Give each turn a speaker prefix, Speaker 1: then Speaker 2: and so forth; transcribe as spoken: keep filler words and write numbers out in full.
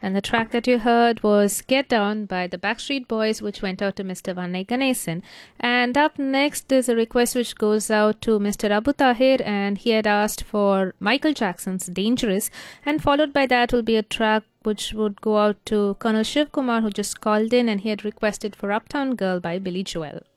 Speaker 1: And the track that you heard was Get Down by the Backstreet Boys, which went out to Mister Vanai Ganesan. And up next is a request which goes out to Mister Abu Tahir, and he had asked for Michael Jackson's Dangerous. And followed by that will be a track which would go out to Colonel Shiv Kumar, who just called in, and he had requested for Uptown Girl by Billy Joel.